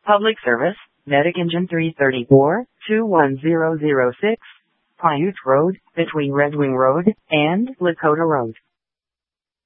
Public Service, Medic Engine 334, 21006, Paiute Road, between Red Wing Road and Lakota Road.